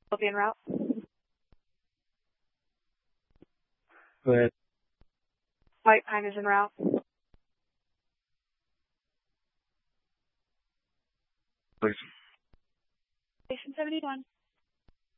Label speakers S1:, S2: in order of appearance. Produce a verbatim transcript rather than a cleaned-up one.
S1: Will be en route.
S2: Go ahead.
S1: White Pine is en route.
S2: Please.
S1: Station seventy-one.